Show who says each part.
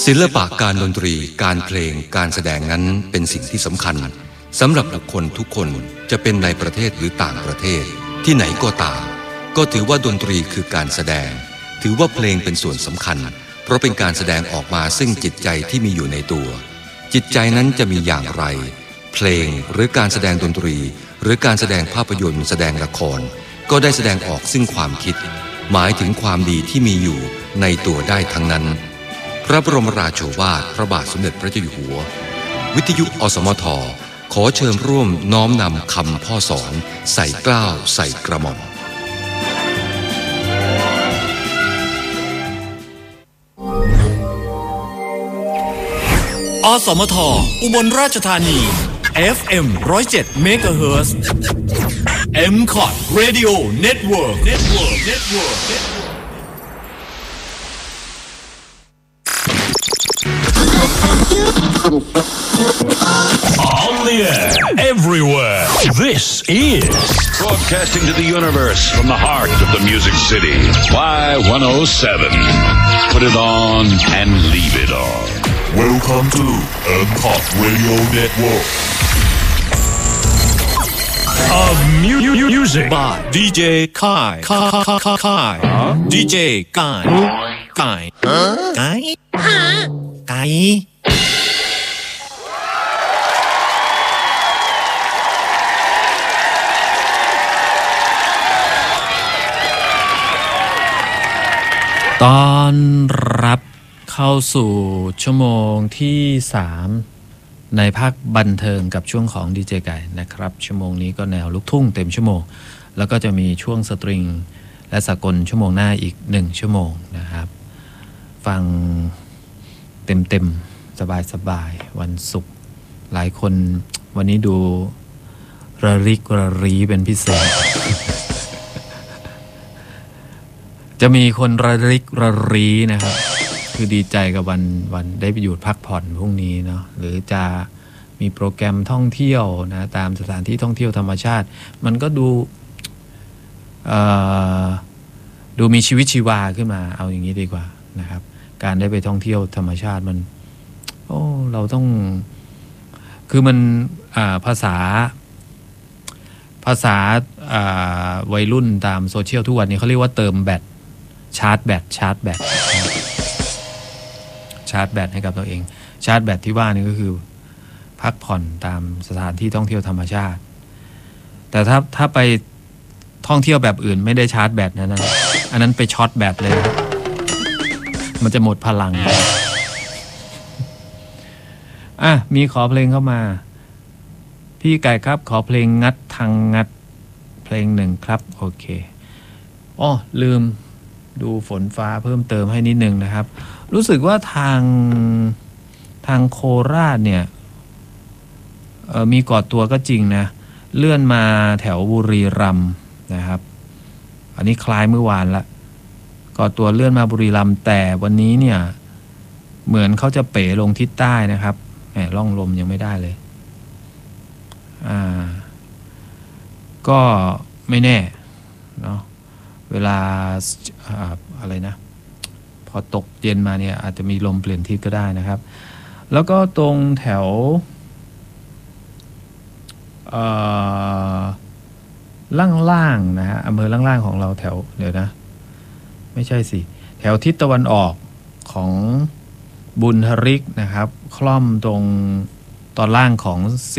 Speaker 1: ศิลปะการดนตรีการเพลงการแสดงนั้นเป็นสิ่งที่สำคัญสำหรับบุคคลทุกคนจะเป็นในประเทศหรือต่างประเทศที่ไหนก็ตามก็ถือว่าดนตรีคือการแสดงถือว่าเพลงเป็นส่วนสำคัญเพราะเป็นการแสดงออกมาซึ่งจิตใจที่มีอยู่ในตัวจิตใจนั้นจะมีอย่างไรเพลงหรือการแสดงดนตรีหรือการแสดงภาพยนตร์แสดงละครก็ได้แสดงออกซึ่งความคิดหมายถึงความดีที่มีอยู่ในตัวได้ทั้งนั้นพระบรมราโชวาทพระบาทสมเด็จพระเจ้าอยู่หัววิทยุอสมทขอเชิญร่วมน้อมนำคำพ่อสอนใส่เกล้าใส่กระหม่อม
Speaker 2: อสมทอุบลราชธานี FM 107 MHz MCOT Radio Network
Speaker 3: On the air, everywhere. This is
Speaker 4: broadcasting to the universe from the heart of the Music City. Y107. Put it on and leave it on.
Speaker 3: Welcome to MCOT Radio Network of music
Speaker 2: by DJ Kai DJ Kai
Speaker 5: ตอนรับเข้าสู่ชั่วโมงที่3ในภาคบันเทิงกับช่วงของดีเจไก่นะครับชั่วโมงนี้ก็แนวลูกทุ่งเต็มชั่วโมงแล้วก็จะมีช่วงสตริงและสากลชั่วโมงหน้าอีก1ชั่วโมงนะครับฟังเต็มสบายวันศุกร์หลายคนวันนี้ดูระริกระรีเป็นพิเศษจะมีคนระริกระรีนะครับคือดีใจกับวันได้ไปหยุดพักผ่อนพรุ่งนี้เนาะหรือจะมีโปรแกรมท่องเที่ยวนะตามสถานที่ท่องเที่ยวธรรมชาติมันก็ดูมีชีวิตชีวาขึ้นมาเอาอย่างนี้ดีกว่านะครับการได้ไปท่องเที่ยวธรรมชาติมันเราต้องคือมันภาษาวัยรุ่นตามโซเชียลทุกวันนี้เขาเรียกว่าเติมแบตชาร์จแบตชาร์จแบตให้กับตัวเองชาร์จแบตที่ว่านี่ก็คือพักผ่อนตามสถานที่ท่องเที่ยวธรรมชาติแต่ถ้าไปท่องเที่ยวแบบอื่นไม่ได้ชาร์จแบตนะอันนั้นไปช็อตแบตเลยมันจะหมดพลังมีขอเพลงเข้ามาพี่ไก่ครับขอเพลงงัดทางงัดเพลงหนึ่งครับโอเคลืมดูฝนฟ้าเพิ่มเติมให้นิดนึงนะครับรู้สึกว่าทางโคราชเนี่ยมีก่อตัวก็จริงนะเลื่อนมาแถวบุรีรัมย์นะครับอันนี้คล้ายเมื่อวานละก่อตัวเลื่อนมาบุรีรัมย์แต่วันนี้เนี่ยเหมือนเขาจะเป๋ลงทิศใต้นะครับร่องลมยังไม่ได้เลยก็ไม่แน่เนาะเวลาอะไรนะพอตกเย็นมาเนี่ยอาจจะมีลมเปลี่ยนทิศก็ได้นะครับแล้วก็ตรงแถวล่างๆนะฮะอำเภอล่างๆของเราแถวเดี๋ยวนะไม่ใช่สิแถวทิศตะวันออกของบุญทริกนะครับคล่อมตรงตอนล่างของ